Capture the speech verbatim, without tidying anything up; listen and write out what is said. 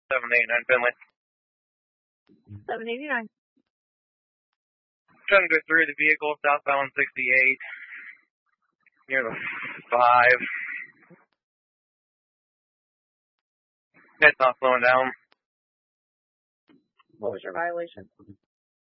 seven eighty-nine Finley. seven eighty-nine. Trying to go through the vehicle, southbound sixty-eight, near the five. It's not slowing down. What was your violation?